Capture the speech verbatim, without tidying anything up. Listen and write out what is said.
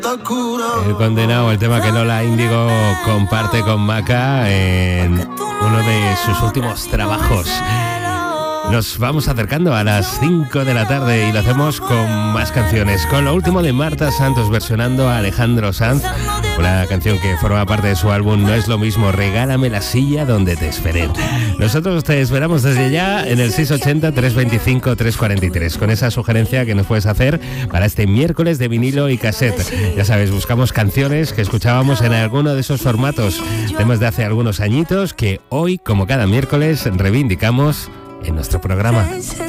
El condenado, el tema que Lola Índigo comparte con Maca en uno de sus últimos trabajos. Nos vamos acercando a las cinco de la tarde y lo hacemos con más canciones. Con lo último de Marta Santos versionando a Alejandro Sanz, una canción que forma parte de su álbum No es lo mismo, Regálame la silla donde te esperé. Nosotros te esperamos desde ya en el seis ochenta, trescientos veinticinco, trescientos cuarenta y tres, con esa sugerencia que nos puedes hacer para este miércoles de vinilo y cassette. Ya sabes, buscamos canciones que escuchábamos en alguno de esos formatos, temas de hace algunos añitos que hoy, como cada miércoles, reivindicamos en nuestro programa.